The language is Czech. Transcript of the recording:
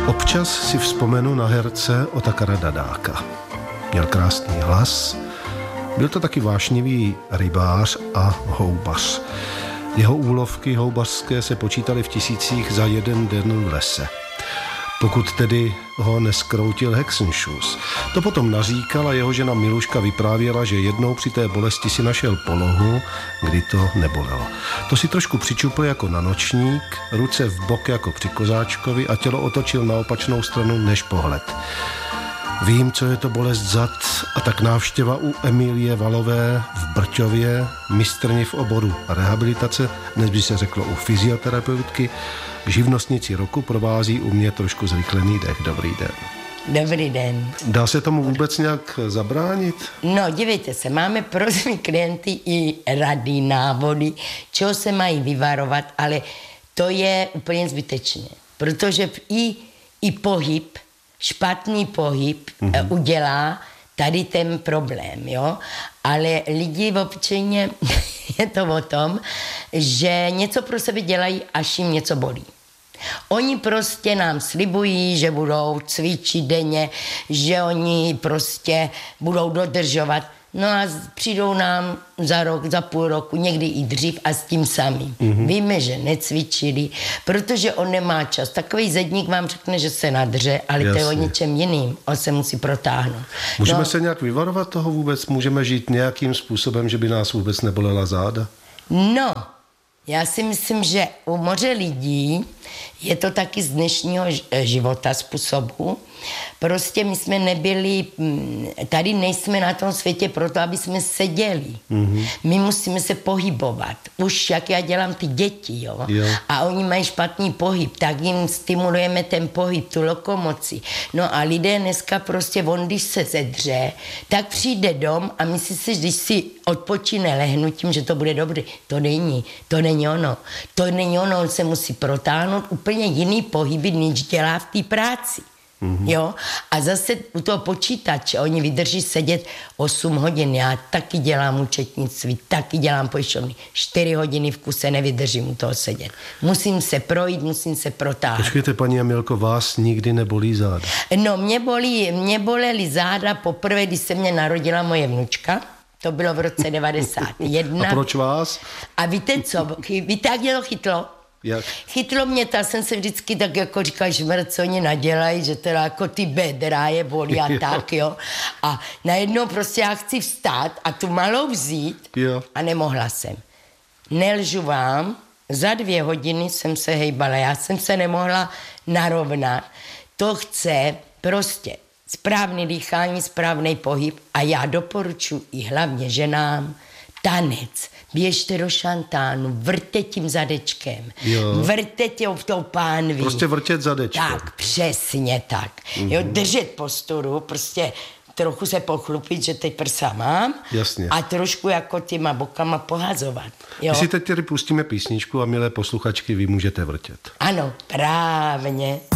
Občas si vzpomenu na herce Otakara Dadáka. Měl krásný hlas, byl to taky vášnivý rybář a houbař. Jeho úlovky houbařské se počítaly v tisících za jeden den v lese. Pokud tedy ho neskroutil Hexenschuss. To potom naříkala jeho žena Miluška vyprávěla, že jednou při té bolesti si našel polohu, kdy to nebolelo. To si trošku přičupl jako na nočník, ruce v bok jako při kozáčkovi a tělo otočil na opačnou stranu než pohled. Vím, co je to bolest zad, a tak návštěva u Emilie Valové v Brťově, mistrně v oboru rehabilitace, dnes by se řeklo u fyzioterapeutky, k živnostnici roku provází u mě trošku zrychlený dech. Dobrý den. Dobrý den. Dá se tomu vůbec nějak zabránit? No, dívejte se, máme pro svý klienty i rady, návody, čeho se mají vyvarovat, ale to je úplně zbytečné, protože i pohyb, špatný pohyb udělá tady ten problém, jo? Ale lidi občasně je to o tom, že něco pro sebe dělají, až jim něco bolí. Oni prostě nám slibují, že budou cvičit denně, že oni prostě budou dodržovat. No a přijdou nám za rok, za půl roku, někdy i dřív a s tím samým. Víme, že necvičili, protože on nemá čas. Takový zedník vám řekne, že se nadře, ale to je o něčem jiným. On se musí protáhnout. Můžeme se nějak vyvarovat toho vůbec? Můžeme žít nějakým způsobem, že by nás vůbec nebolela záda? No, já si myslím, že u moře lidí je to taky z dnešního života způsobu. Prostě my jsme nebyli, tady nejsme na tom světě proto, aby jsme seděli. My musíme se pohybovat. Už jak já dělám ty děti, jo? A oni mají špatný pohyb, tak jim stimulujeme ten pohyb, tu lokomoci. No a lidé dneska prostě, on když se zedře, tak přijde dom a myslí si, když si odpočine lehnutím, že to bude dobré. To není ono. To není ono, on se musí protáhnout úplně jiný pohyby, než dělá v té práci. Jo? A zase u toho počítače oni vydrží sedět 8 hodin. Já taky dělám účetnictví, taky dělám pojišťovny. 4 hodiny v kuse nevydržím u toho sedět. Musím se projít, musím se protáhnout. Počkejte, paní Emilko, vás nikdy nebolí záda? No, mě bolely záda poprvé, když se mě narodila moje vnučka. To bylo v roce 91. A proč vás? A víte co? Víte, jak mě to chytlo? Jak? Chytlo mě to, jsem se vždycky tak jako říkal, že co oni nadělají, že teda jako ty bedra je bolí a tak, jo. A najednou prostě já chci vstát a tu malou vzít a nemohla jsem. Nelžu vám, za 2 hodiny jsem se hejbala, já jsem se nemohla narovnat. To chce prostě správný dýchání, správný pohyb a já doporučuji i hlavně ženám tanec. Běžte do šantánu, vrte tím zadečkem, vrte v tou pánví. Prostě vrtět zadečkem. Tak, přesně tak. Jo, držet posturu, prostě trochu se pochlupit, že teď prsa mám. Jasně. A trošku jako těma bokama pohazovat. Jo? My si teď tedy pustíme písničku a milé posluchačky, vy můžete vrtět. Ano, právě.